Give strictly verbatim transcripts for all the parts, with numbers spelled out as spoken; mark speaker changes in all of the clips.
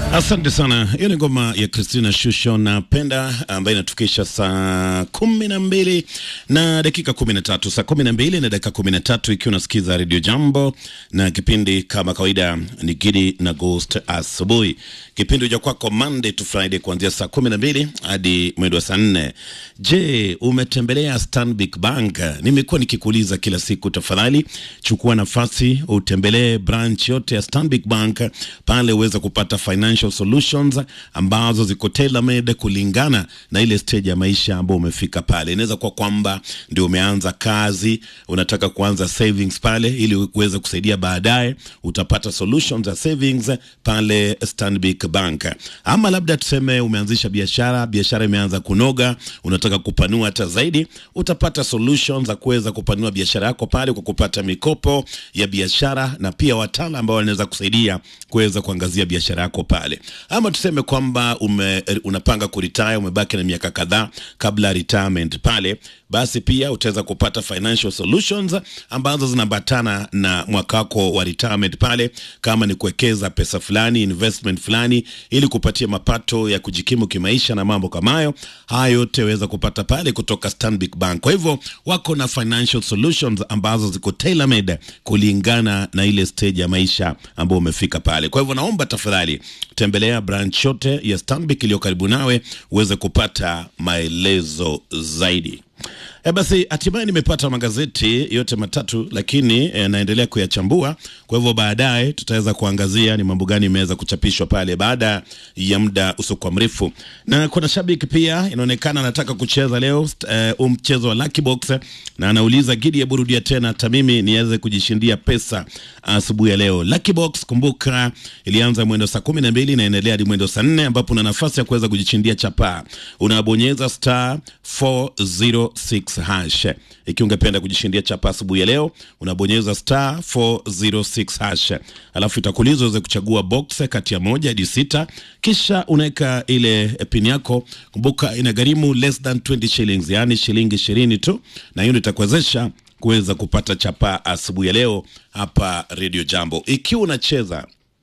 Speaker 1: Asante sana. Hiyo ni ngoma ya Christina Shusho na Penda ambayo inatufikisha saa kumi na mbili na dakika kumi na tatu. Saa kumi na mbili na dakika kumi na tatu ikiwa unasikiza Radio Jambo na kipindi kama kawaida ni Gidi na Ghost asubuhi. Kipindi huja kwako Monday to Friday kuanzia saa kumi na mbili hadi mwendo wa saa nne. Je, umetembelea Stanbic Bank? Nimekuwa nikikuuliza kila siku, tafadhali chukua nafasi utembelee branch yote ya Stanbic Bank pale uweze kupata financial solutions ambazo ziko tailor made kulingana na ile stage ya maisha ambayo umefika pale. Inaweza kuwa kwamba ndio umeanza kazi, unataka kuanza savings pale ili uweze kusaidia baadaye, utapata solutions za savings pale Stanbic Bank. Ama labda tuseme umeanzisha biashara, biashara imeanza kunoga, unataka kupanua hata zaidi, utapata solutions za kuweza kupanua biashara yako pale kwa kupata mikopo ya biashara na pia wataalamu ambao wanaweza kusaidia kuweza kuangazia biashara yako pale. Ama tuseme kwamba ume, unapanga kuretire, umebaki na miaka kadhaa kabla retirement pale, basi pia utaweza kupata financial solutions ambazo zinabatana na mwaka wako wa retirement pale, kama ni kuwekeza pesa fulani, investment fulani ili kupatia mapato ya kujikimu kimaisha na mambo kama hayo. Hayo yote waweza kupata pale kutoka Stanbic Bank. Kwa hivyo wako na financial solutions ambazo ziko tailor made kulingana na ile stage ya maisha ambayo umefika pale. Kwa hivyo naomba tafadhali tembelea branch yote ya Stanbic iliyo karibu nawe uweze kupata maelezo zaidi. E basi, hatimaye nimepata magazeti yote matatu, lakini e, naendelea kuyachambua. Kwa hivyo baadaye tutaweza kuangazia ni mambo gani imeweza kuchapishwa pale baada ya muda usiokuwa mrefu. Na kuna shabiki pia inaonekana anataka kucheza leo uh, mchezo wa Lucky Box, na anauliza Gidi, hebu rudia tena hata mimi niweze kujishindia pesa asubuhi uh, ya leo. Lucky Box, kumbuka ilianza mwendo saa kumi na mbili na inaendelea hadi mwendo saa nne, ambapo una nafasi ya kuweza kujishindia chapa. Unabonyeza star four zero six hash. Ikiwa ungependa kujishindia chapa asubuhi ya leo, unabonyeza star four zero six hash. Alafu itakuuliza uweze kuchagua box kati ya moja hadi sita, kisha unaweka ile pin yako. Kumbuka inagharimu less than twenty shillings, yani shilingi ishirini tu, na hiyo itakuwezesha kuweza kupata chapa asubuhi ya leo hapa Radio Jambo. Ikiwa unacheza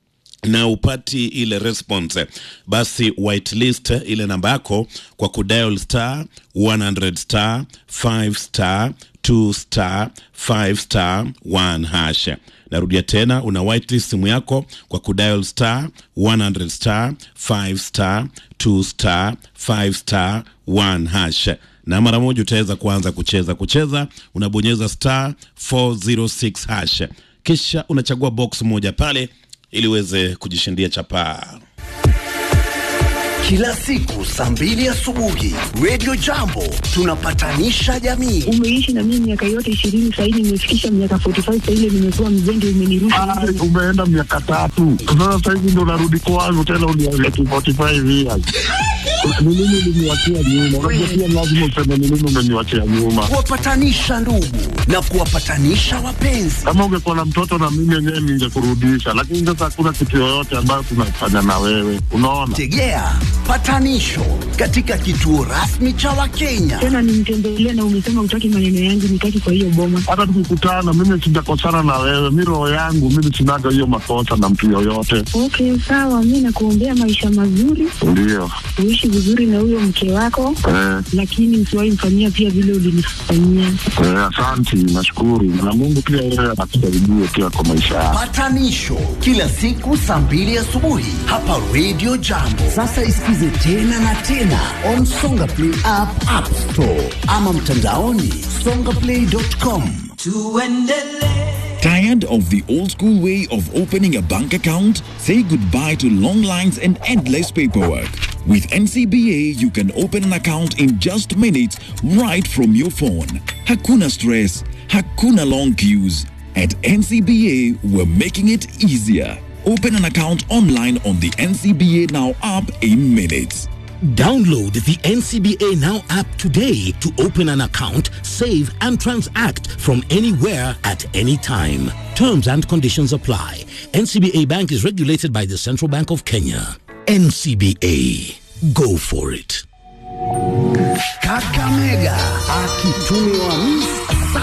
Speaker 1: na upati ile response, basi whitelist ile namba yako kwa kudial star one hundred star five star two star five star one hash. Narudia tena, una whitelist simu yako kwa kudial star one hundred star five star two star five star one hash. Na mara moja utaweza kuanza kucheza kucheza, unabonyeza star four zero six hash. Kisha unachagua box moja pale ili uweze kujishindia chapa.
Speaker 2: Kila siku saa mbili asubuhi Radio Jambo tunapatanisha jamii.
Speaker 3: Umeishi na mimi miaka yote ishirini, sasa hivi nimefikisha miaka arobaini na tano, sasa ile nimekuwa mzee, umenirusha.
Speaker 4: Ah, umeenda miaka tatu. Sasa hivi ndo narudi kwangu tena uniambia arobaini na tano years. Ni nini uliniachia nyuma? Unajua pia lazima useme ni nini umeniachia nyuma.
Speaker 2: Kuwapatanisha ndugu na kuwapatanisha wapenzi.
Speaker 4: Kama ungekuwa na mtoto na mimi yenyewe ningekurudisha, lakini sasa hakuna kitu yoyote ambayo tunafanya na wewe. Unaona?
Speaker 2: Tegea patanisho katika kituo rasmi cha Wakenya.
Speaker 3: Tena nimtembelea na umesema utaki maneno yangu nitaki kwa hiyo boma.
Speaker 4: Hata tukikutana mimi sijakosana na wewe. Mimi roho yangu mimi sinaga hiyo makosa na mtu yoyote.
Speaker 3: Okay, sawa, mimi nakuombea maisha mazuri.
Speaker 4: Ndio.
Speaker 3: Uishi vizuri na huyo mke wako.
Speaker 4: Eh.
Speaker 3: Lakini usiwahi mfanyia pia vile ulinifanyia.
Speaker 4: Eh, asante, nashukuru. Na Mungu pia yeye atakusaidie pia kwa maisha yako.
Speaker 2: Patanisho kila siku saa mbili asubuhi hapa Radio Jambo. Sasa isikize tena na tena on Songa Play app, App Store ama mtandaoni songa play dot com.
Speaker 5: Tired of the old school way of opening a bank account? Say goodbye to long lines and endless paperwork. With N C B A, you can open an account in just minutes right from your phone. Hakuna stress, hakuna long queues. At N C B A, we're making it easier. Open an account online on the N C B A Now app in minutes.
Speaker 6: Download the N C B A Now app today to open an account, save and transact from anywhere at any time. Terms and conditions apply. N C B A Bank is regulated by the Central Bank of Kenya. N C B A. Go for it.
Speaker 2: Kakamega akitumiwa